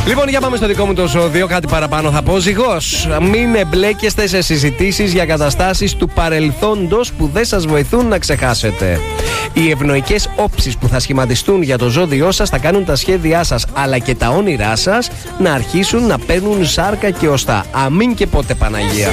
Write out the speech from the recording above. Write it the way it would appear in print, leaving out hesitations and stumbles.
Λοιπόν, για πάμε στο δικό μου το ζώδιο. Κάτι παραπάνω θα πω. Ζυγός, μην εμπλέκεστε σε συζητήσεις για καταστάσεις του παρελθόντος που δεν σας βοηθούν να ξεχάσετε. Οι ευνοϊκές όψεις που θα σχηματιστούν για το ζώδιό σας θα κάνουν τα σχέδιά σας αλλά και τα όνειρά σας να αρχίσουν να παίρνουν σάρκα και οστά. Αμήν και πότε, Παναγία.